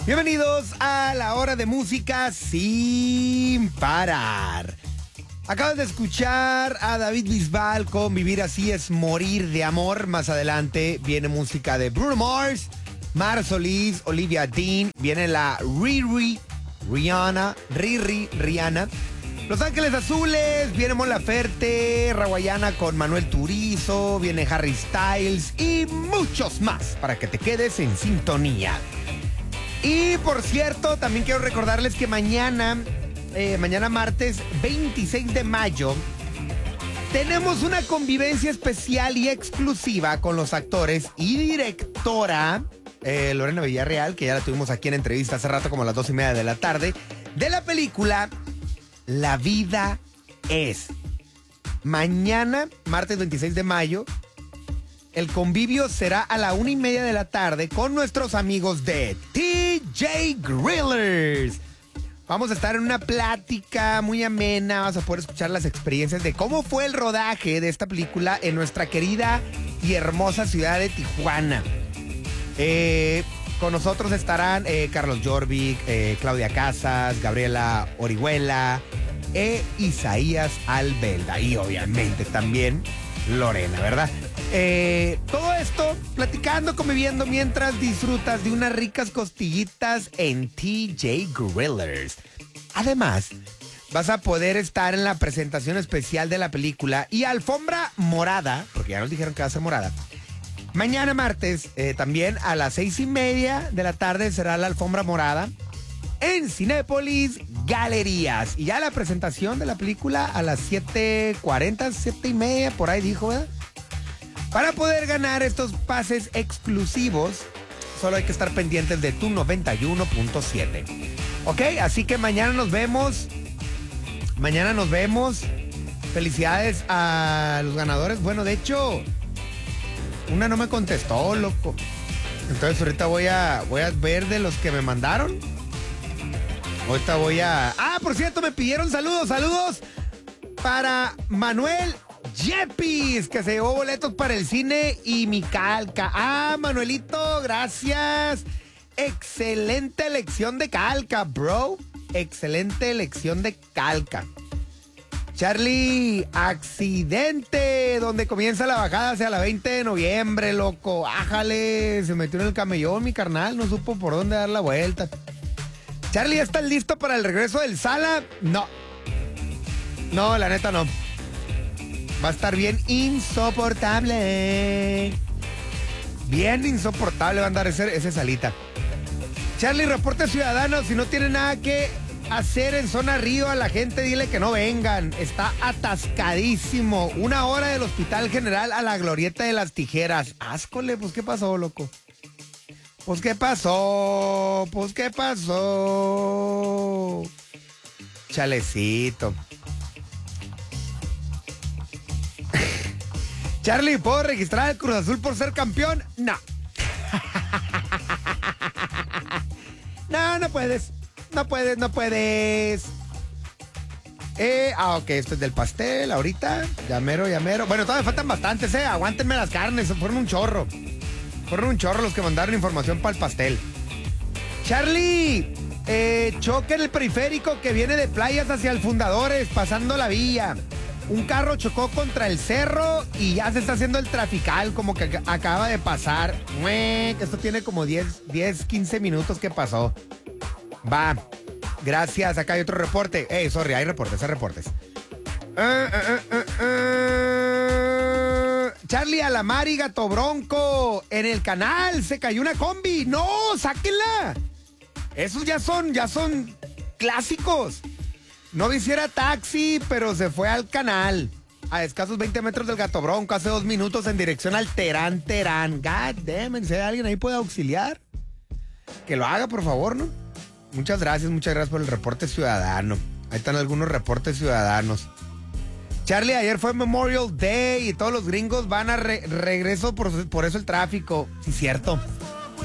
Bienvenidos a la hora de música sin parar. Acabas de escuchar a David Bisbal con Vivir Así es Morir de Amor. Más adelante viene música de Bruno Mars, Mar Solís, Olivia Dean. Viene la Rihanna. Los Ángeles Azules, viene Mon Laferte, Rawayana con Manuel Turizo, viene Harry Styles y muchos más para que te quedes en sintonía. Y por cierto, también quiero recordarles que mañana martes 26 de mayo, tenemos una convivencia especial y exclusiva con los actores y directora Lorena Villarreal, que ya la tuvimos aquí en entrevista hace rato como a las 2:30 de la tarde, de la película La Vida Es. Mañana, martes 26 de mayo, el convivio será a la 1:30 de la tarde con nuestros amigos de TJ Grillers. Vamos a estar en una plática muy amena, vas a poder escuchar las experiencias de cómo fue el rodaje de esta película en nuestra querida y hermosa ciudad de Tijuana. Con nosotros estarán Carlos Jorvik, Claudia Casas, Gabriela Orihuela e Isaías Albelda. Y obviamente también Lorena, ¿verdad? Todo esto platicando, conviviendo mientras disfrutas de unas ricas costillitas en TJ Grillers. Además, vas a poder estar en la presentación especial de la película y alfombra morada, porque ya nos dijeron que va a ser morada. Mañana martes, también a las 6:30 de la tarde será la alfombra morada en Cinépolis Galerías. Y ya la presentación de la película a las 7:40, 7:30, por ahí dijo, ¿verdad? Para poder ganar estos pases exclusivos, solo hay que estar pendientes de tu 91.7. Ok, así que mañana nos vemos. Felicidades a los ganadores. Bueno, de hecho, una no me contestó, loco. Entonces ahorita voy a ver de los que me mandaron. Ahorita por cierto, me pidieron saludos para Manuel Yepis, que se llevó boletos para el cine y mi calca. Manuelito, gracias. Excelente elección de calca, bro. Excelente elección de calca. Charlie, accidente, donde comienza la bajada hacia la 20 de noviembre, loco. Ájale, se metió en el camellón, mi carnal, no supo por dónde dar la vuelta. Charlie, ¿ya estás listo para el regreso del Sala? No, la neta no. Va a estar bien insoportable. Bien insoportable va a andar ese Salita. Charlie, reporte ciudadano, si no tiene nada que hacer en zona Río, a la gente dile que no vengan. Está atascadísimo. 1 hora del Hospital General a la Glorieta de las Tijeras. Áscole, pues ¿qué pasó, loco? Pues ¿qué pasó? Chalecito. Charlie, ¿puedo registrar al Cruz Azul por ser campeón? No. No puedes. No puedes. Ok, esto es del pastel ahorita. Ya mero. Bueno, todavía faltan bastantes, aguántenme las carnes, fueron un chorro los que mandaron información para el pastel. Charlie, choque en el periférico que viene de Playas hacia el Fundadores, pasando la villa. Un carro chocó contra el cerro y ya se está haciendo el trafical, como que acaba de pasar. Esto tiene como 15 minutos que pasó. Va, gracias, acá hay otro reporte. Hay reportes. Charlie, Alamar y Gato Bronco, en el canal se cayó una combi. ¡No, sáquenla! Esos ya son clásicos. No hiciera taxi, pero se fue al canal. A escasos 20 metros del Gato Bronco, hace 2 minutos en dirección al Terán. God damn it, si alguien ahí puede auxiliar, que lo haga, por favor, ¿no? Muchas gracias por el reporte ciudadano. Ahí están algunos reportes ciudadanos. Charlie, ayer fue Memorial Day y todos los gringos van a regreso, por eso el tráfico. Sí, cierto.